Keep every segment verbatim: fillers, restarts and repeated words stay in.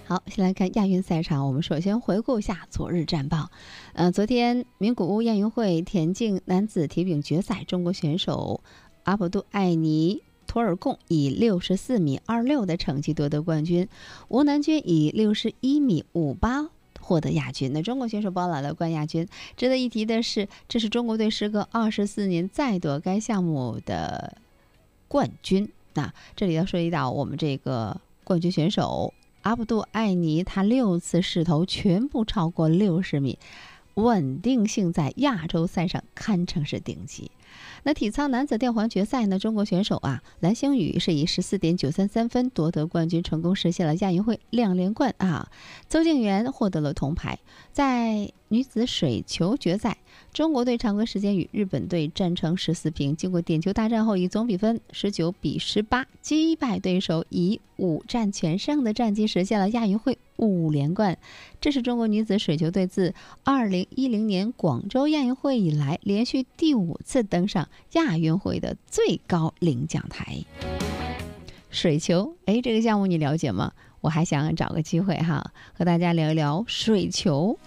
好，先来看亚运赛场。我们首先回顾一下昨日战报。呃，昨天名古屋亚运会田径男子提饼决赛，中国选手阿卜杜艾尼托尔贡以六十四米二六的成绩夺得冠军，吴南军以六十一米五八获得亚军。那中国选手包揽了冠亚军。值得一提的是，这是中国队时隔二十四年再夺该项目的冠军。那这里要说一到我们这个冠军选手阿卜杜艾尼，他六次试投全部超过六十米，稳定性在亚洲赛上堪称是顶级。那体操男子吊环决赛呢，中国选手啊蓝星宇是以十四点九三三分夺得冠军，成功实现了亚运会两连冠啊。邹敬园获得了铜牌。在女子水球决赛，中国队常规时间与日本队战成十四平，经过点球大战后，以总比分十九比十八击败对手，以五战全胜的战绩实现了亚运会五连冠。这是中国女子水球队自二零一零年广州亚运会以来连续第五次登上亚运会的最高领奖台。水球，哎，这个项目你了解吗？我还想找个机会哈，和大家聊一聊水球。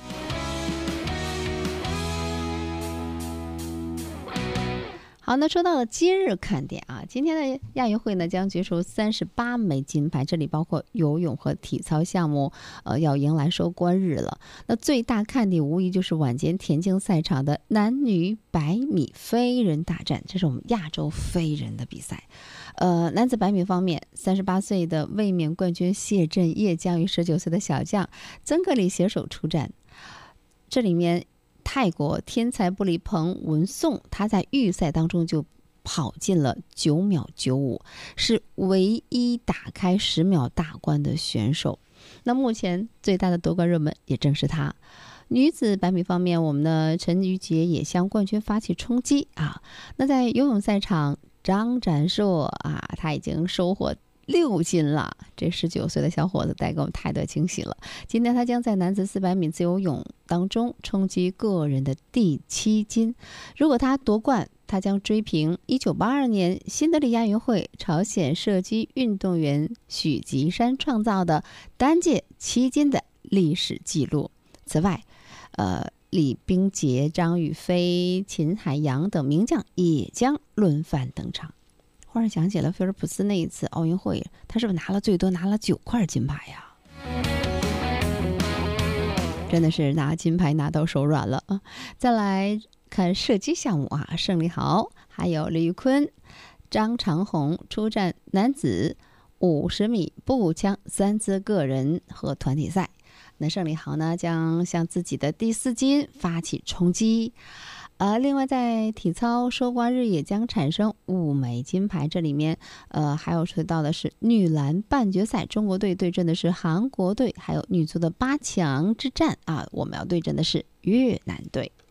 好，那说到了今日看点啊，今天的亚运会呢将决出三十八枚金牌，这里包括游泳和体操项目，呃，要迎来收官日了。那最大看点无疑就是晚间田径赛场的男女百米飞人大战，这是我们亚洲飞人的比赛。呃，男子百米方面，三十八岁的卫冕冠军谢震业将与十九岁的小将曾格里携手出战。这里面泰国天才布里彭文颂，他在预赛当中就跑进了九秒九五，是唯一打开十秒大关的选手。那目前最大的夺冠热门也正是他。女子百米方面，我们的陈瑜杰也向冠军发起冲击啊。那在游泳赛场，张展硕啊，他已经收获六金了，这十九岁的小伙子带给我们太多惊喜了。今天他将在男子四百米自由泳当中冲击个人的第七金。如果他夺冠，他将追平一九八二年新德里亚运会朝鲜射击运动员许吉山创造的单届七金的历史记录。此外，呃，李冰洁、张雨霏、秦海洋等名将也将轮番登场。忽然想起了菲尔普斯那一次奥运会，他是不是拿了最多拿了九块金牌呀？真的是拿金牌拿到手软了啊！再来看射击项目啊，盛立豪还有李玉坤、张长虹出战男子五十米步枪三姿个人和团体赛。那盛立豪呢，将向自己的第四金发起冲击。呃，另外在体操收官日也将产生五枚金牌，这里面呃还有说到的是女篮半决赛，中国队对阵的是韩国队，还有女足的八强之战啊，我们要对阵的是越南队。